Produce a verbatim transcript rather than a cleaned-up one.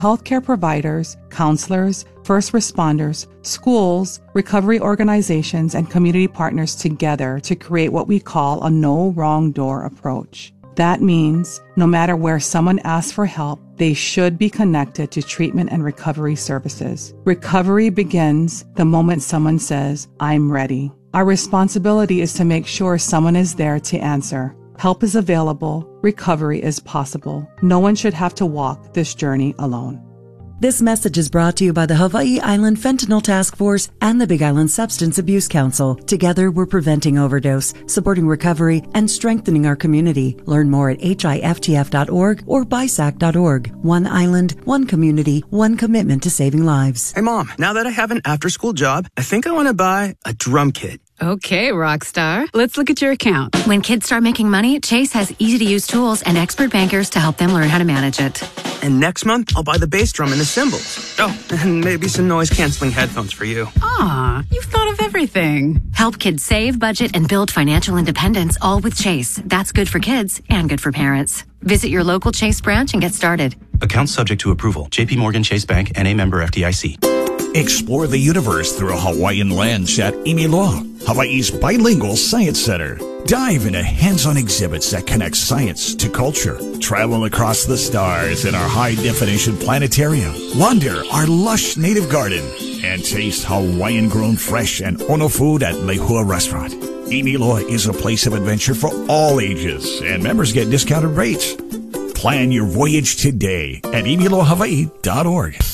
Healthcare providers, counselors, first responders, schools, recovery organizations, and community partners together to create what we call a no wrong door approach. That means no matter where someone asks for help, they should be connected to treatment and recovery services. Recovery begins the moment someone says, "I'm ready." Our responsibility is to make sure someone is there to answer. Help is available. Recovery is possible. No one should have to walk this journey alone. This message is brought to you by the Hawaii Island Fentanyl Task Force and the Big Island Substance Abuse Council. Together, we're preventing overdose, supporting recovery, and strengthening our community. Learn more at H I F T F dot org or B I S A C dot org. One island, one community, one commitment to saving lives. Hey, Mom, now that I have an after-school job, I think I want to buy a drum kit. Okay, Rockstar. Let's look at your account. When kids start making money, Chase has easy-to-use tools and expert bankers to help them learn how to manage it. And next month, I'll buy the bass drum and the cymbals. Oh, and maybe some noise-canceling headphones for you. Aw, you've thought of everything. Help kids save, budget, and build financial independence, all with Chase. That's good for kids and good for parents. Visit your local Chase branch and get started. Account subject to approval. J P Morgan Chase Bank, N A member F D I C. Explore the universe through a Hawaiian lens at Imiloa, Hawaii's bilingual science center. Dive into hands-on exhibits that connect science to culture. Travel across the stars in our high-definition planetarium. Wander our lush native garden. And taste Hawaiian-grown fresh and ono food at Lehua Restaurant. Imiloa is a place of adventure for all ages, and members get discounted rates. Plan your voyage today at imiloa hawaii dot org.